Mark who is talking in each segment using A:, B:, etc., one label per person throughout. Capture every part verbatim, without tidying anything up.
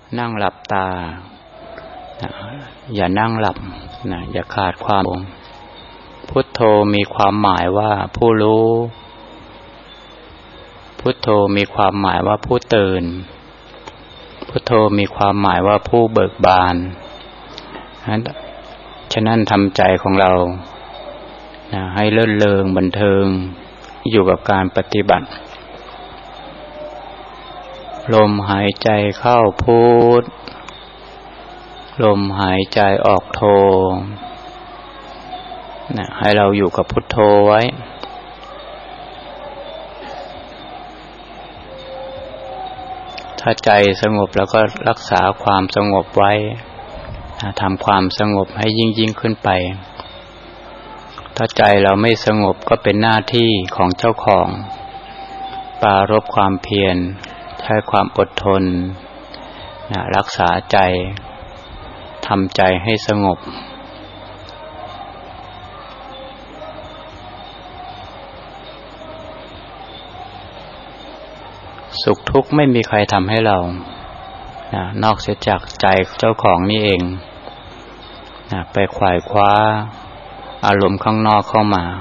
A: นั่งหลับตานะอย่านั่งหลับนะอย่าขาดความพุทโธมีความหมายว่าผู้รู้พุทโธมีความหมายว่าผู้ตื่นพุทโธมีความหมายว่าผู้เบิกบานฉะนั้นทำใจของเรานะให้เลื่อนเลงบันเทิงอยู่กับการปฏิบัติลมหายใจเข้าพุทลมหายใจออกโธนะให้เราอยู่กับพุทโธไว้ถ้าใจสงบแล้วก็รักษาความสงบไว้นะทำความสงบให้ยิ่งยิ่งขึ้นไปถ้าใจเราไม่สงบก็เป็นหน้าที่ของเจ้าของปรารภความเพียรใช้ความอดทนนะรักษาใจทำใจให้สงบสุขทุกข์ไม่มีใครทำให้เรานะนอกเสียจากใจเจ้าของนี่เองนะไปขวายคว้าอารมณ์ข้างนอกเข้ามา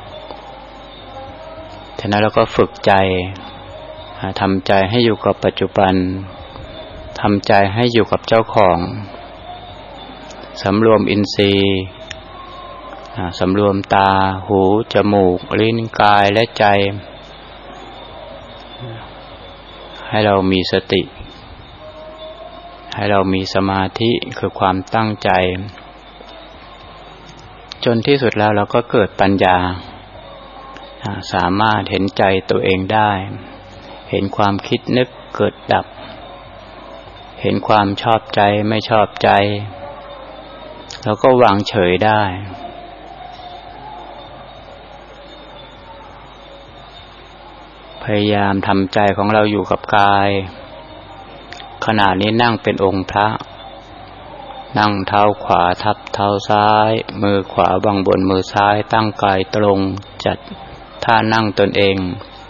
A: ฉะนั้นเราก็ฝึกใจทำใจให้อยู่กับปัจจุบันทำใจให้อยู่กับเจ้าของสำรวมอินทรีย์สำรวมตาหูจมูกลิ้นกายและใจให้เรามีสติให้เรามีสมาธิคือความตั้งใจจนที่สุดแล้วเราก็เกิดปัญญาสามารถเห็นใจตัวเองได้เห็นความคิดนึกเกิดดับเห็นความชอบใจไม่ชอบใจเราก็วางเฉยได้พยายามทำใจของเราอยู่กับกายขณะนี้นั่งเป็นองค์พระนั่งเท้าขวาทับเท้าซ้ายมือขวาวางบนมือซ้ายตั้งกายตรงจัดท่านั่งตนเอง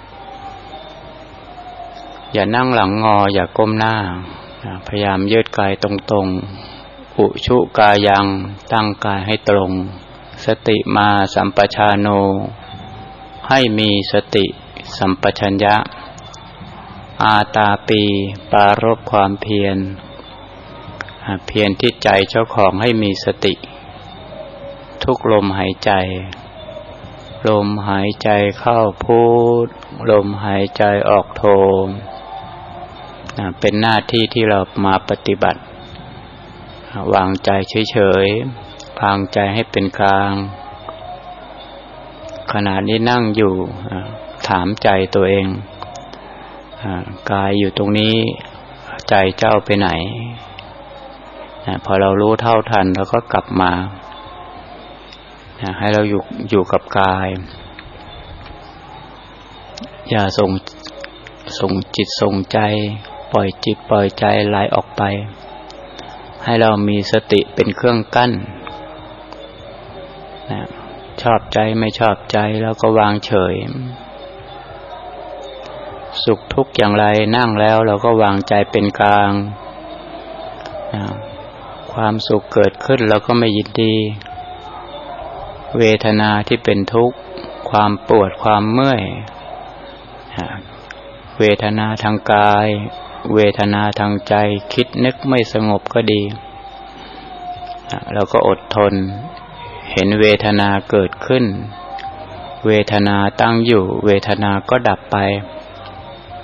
A: อย่านั่งหลังงออย่าก้มหน้าพยายามยืดกายตรงๆอุชุกายังตั้งกายให้ตรงสติมาสัมปชานโนให้มีสติสัมปชัญญะอาตาปีปรารภความเพียรเพียรที่ใจเจ้าของให้มีสติทุกลมหายใจลมหายใจเข้าพุทลมหายใจออกโธเป็นหน้าที่ที่เรามาปฏิบัติวางใจเฉยๆวางใจให้เป็นกลางขณะนี้นั่งอยู่ถามใจตัวเองกายอยู่ตรงนี้ใจเจ้าไปไหนพอเรารู้เท่าทันเราก็กลับมาให้เราอยู่อยู่กับกายอย่าส่งส่งจิตส่งใจปล่อยจิตปล่อยใจไหลออกไปให้เรามีสติเป็นเครื่องกั้นนะชอบใจไม่ชอบใจแล้วก็วางเฉยสุขทุกข์อย่างไรนั่งแล้วเราก็วางใจเป็นกลางนะความสุขเกิดขึ้นเราก็ไม่ยินดีเวทนาที่เป็นทุกข์ความปวดความเมื่อยเวทนาทางกายเวทนาทางใจคิดนึกไม่สงบก็ดีเราก็อดทนเห็นเวทนาเกิดขึ้นเวทนาตั้งอยู่เวทนาก็ดับไป